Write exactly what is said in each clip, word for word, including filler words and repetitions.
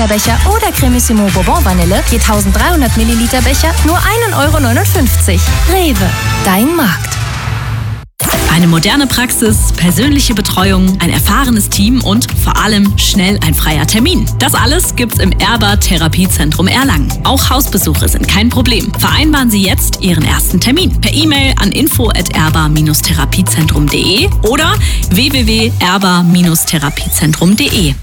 Milliliter Becher oder Cremissimo Bourbon Vanille je dreizehnhundert Milliliter Becher nur ein Euro neunundfünfzig. Rewe, dein Markt. Eine moderne Praxis, persönliche Betreuung, ein erfahrenes Team und vor allem schnell ein freier Termin. Das alles gibt's im Erba Therapiezentrum Erlangen. Auch Hausbesuche sind kein Problem. Vereinbaren Sie jetzt Ihren ersten Termin per E-Mail an info at erba therapiezentrum punkt de oder w w w punkt erba therapiezentrum punkt de.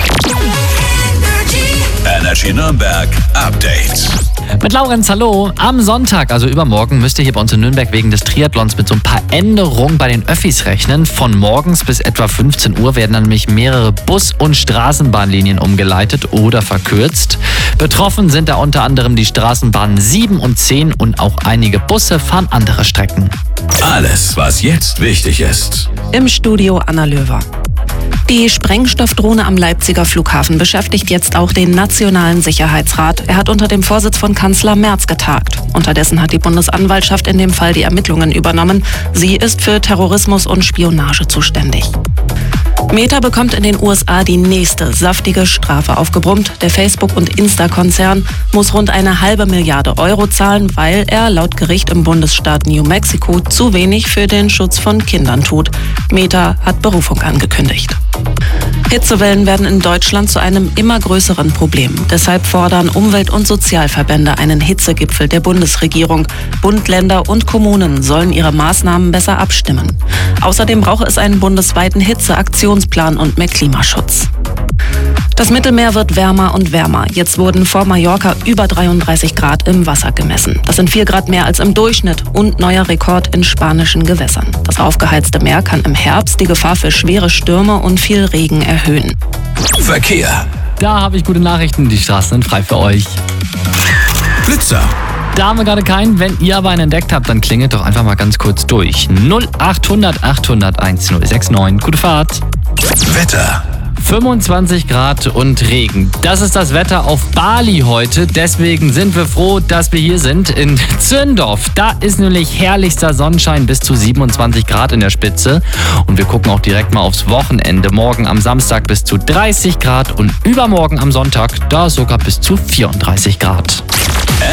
Energy Nürnberg Update. Mit Laurenz, hallo. Am Sonntag, also übermorgen, müsst ihr hier bei uns in Nürnberg wegen des Triathlons mit so ein paar Änderungen bei den Öffis rechnen. Von morgens bis etwa fünfzehn Uhr werden dann nämlich mehrere Bus- und Straßenbahnlinien umgeleitet oder verkürzt. Betroffen sind da unter anderem die Straßenbahnen sieben und zehn und auch einige Busse fahren andere Strecken. Alles, was jetzt wichtig ist. Im Studio Anna Löwer. Die Sprengstoffdrohne am Leipziger Flughafen beschäftigt jetzt auch den Nationalen Sicherheitsrat. Er hat unter dem Vorsitz von Kanzler Merz getagt. Unterdessen hat die Bundesanwaltschaft in dem Fall die Ermittlungen übernommen. Sie ist für Terrorismus und Spionage zuständig. Meta bekommt in den U S A die nächste saftige Strafe aufgebrummt. Der Facebook- und Insta-Konzern muss rund eine halbe Milliarde Euro zahlen, weil er laut Gericht im Bundesstaat New Mexico zu wenig für den Schutz von Kindern tut. Meta hat Berufung angekündigt. Hitzewellen werden in Deutschland zu einem immer größeren Problem. Deshalb fordern Umwelt- und Sozialverbände einen Hitzegipfel der Bundesregierung. Bund, Länder und Kommunen sollen ihre Maßnahmen besser abstimmen. Außerdem brauche es einen bundesweiten Hitzeaktionsplan und mehr Klimaschutz. Das Mittelmeer wird wärmer und wärmer. Jetzt wurden vor Mallorca über dreiunddreißig Grad im Wasser gemessen. Das sind vier Grad mehr als im Durchschnitt und neuer Rekord in spanischen Gewässern. Das aufgeheizte Meer kann im Herbst die Gefahr für schwere Stürme und viel Regen erhöhen. Verkehr. Da habe ich gute Nachrichten, die Straßen sind frei für euch. Blitzer. Da haben wir gerade keinen. Wenn ihr aber einen entdeckt habt, dann klingelt doch einfach mal ganz kurz durch. null achthundert achthundert1069. Gute Fahrt. Wetter. fünfundzwanzig Grad und Regen. Das ist das Wetter auf Bali heute. Deswegen sind wir froh, dass wir hier sind in Zündorf. Da ist nämlich herrlichster Sonnenschein bis zu siebenundzwanzig Grad in der Spitze. Und wir gucken auch direkt mal aufs Wochenende. Morgen am Samstag bis zu dreißig Grad und übermorgen am Sonntag da sogar bis zu vierunddreißig Grad.